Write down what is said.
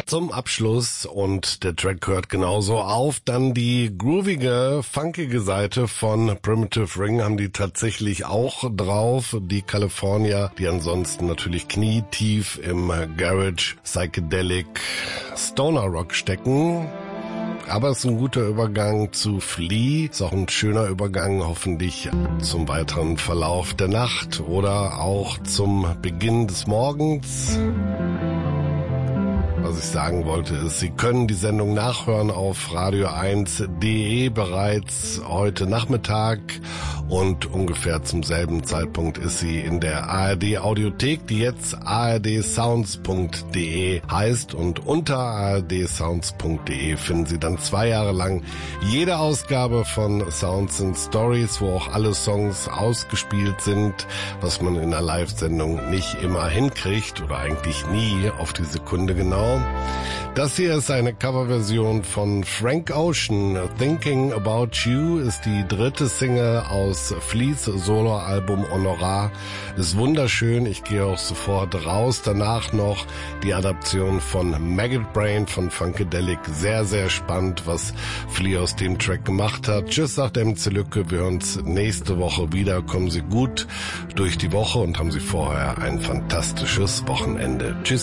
zum Abschluss, und der Track hört genauso auf. Dann die groovige, funkige Seite von Primitive Ring haben die tatsächlich auch drauf. Die California, die ansonsten natürlich knietief im Garage, Psychedelic, Stoner Rock stecken. Aber es ist ein guter Übergang zu Flea. Ist auch ein schöner Übergang hoffentlich zum weiteren Verlauf der Nacht oder auch zum Beginn des Morgens. Was ich sagen wollte ist, Sie können die Sendung nachhören auf radio1.de bereits heute Nachmittag, und ungefähr zum selben Zeitpunkt ist sie in der ARD Audiothek, die jetzt ardsounds.de heißt, und unter ardsounds.de finden Sie dann 2 Jahre lang jede Ausgabe von Sounds and Stories, wo auch alle Songs ausgespielt sind, was man in einer Live-Sendung nicht immer hinkriegt oder eigentlich nie auf die Sekunde genau. Das hier ist eine Coverversion von Frank Ocean. Thinking About You ist die 3. Single aus Fleas Soloalbum Honorar. Ist wunderschön, ich gehe auch sofort raus. Danach noch die Adaption von Maggot Brain von Funkadelic. Sehr, sehr spannend, was Flea aus dem Track gemacht hat. Tschüss, sagt MC Lücke. Wir hören uns nächste Woche wieder. Kommen Sie gut durch die Woche und haben Sie vorher ein fantastisches Wochenende. Tschüss.